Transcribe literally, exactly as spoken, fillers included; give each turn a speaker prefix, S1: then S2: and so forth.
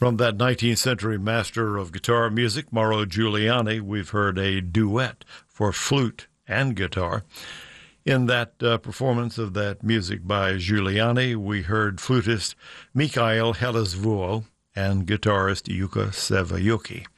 S1: From that nineteenth century master of guitar music, Mauro Giuliani, we've heard a duet for flute and guitar. In that uh, performance of that music by Giuliani, we heard flutist Mikhail Helesvuo and guitarist Yuka Sevayuki.